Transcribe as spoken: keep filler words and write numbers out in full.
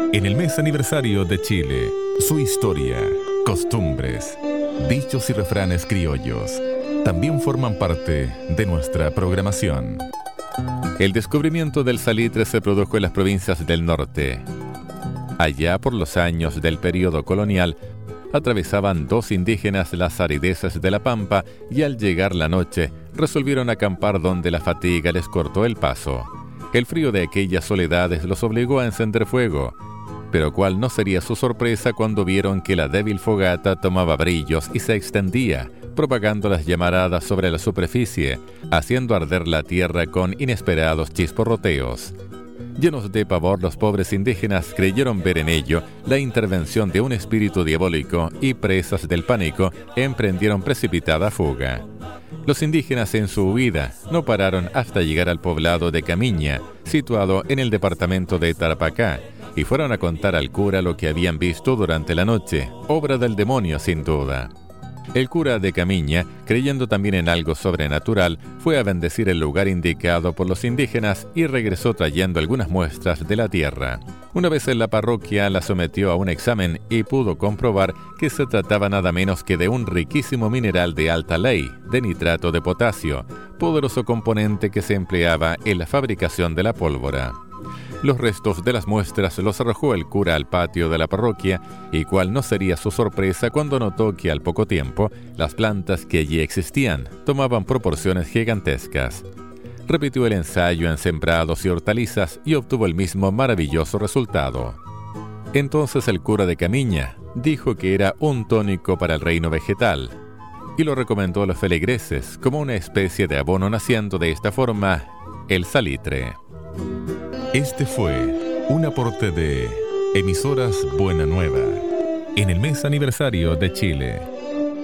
En el mes aniversario de Chile, su historia, costumbres, dichos y refranes criollos también forman parte de nuestra programación. El descubrimiento del salitre se produjo en las provincias del norte. Allá por los años del período colonial, atravesaban dos indígenas las arideces de la pampa y al llegar la noche resolvieron acampar donde la fatiga les cortó el paso. El frío de aquellas soledades los obligó a encender fuego, pero cuál no sería su sorpresa cuando vieron que la débil fogata tomaba brillos y se extendía, propagando las llamaradas sobre la superficie, haciendo arder la tierra con inesperados chisporroteos. Llenos de pavor, los pobres indígenas creyeron ver en ello la intervención de un espíritu diabólico y, presas del pánico, emprendieron precipitada fuga. Los indígenas en su huida no pararon hasta llegar al poblado de Camiña, situado en el departamento de Tarapacá, y fueron a contar al cura lo que habían visto durante la noche, obra del demonio sin duda. El cura de Camiña, creyendo también en algo sobrenatural, fue a bendecir el lugar indicado por los indígenas y regresó trayendo algunas muestras de la tierra. Una vez en la parroquia la sometió a un examen y pudo comprobar que se trataba nada menos que de un riquísimo mineral de alta ley, de nitrato de potasio, poderoso componente que se empleaba en la fabricación de la pólvora. Los restos de las muestras los arrojó el cura al patio de la parroquia, y cuál no sería su sorpresa cuando notó que al poco tiempo las plantas que allí existían tomaban proporciones gigantescas. Repitió el ensayo en sembrados y hortalizas y obtuvo el mismo maravilloso resultado. Entonces el cura de Camiña dijo que era un tónico para el reino vegetal y lo recomendó a los feligreses como una especie de abono, naciendo de esta forma el salitre. Este fue un aporte de Emisoras Buena Nueva en el mes aniversario de Chile.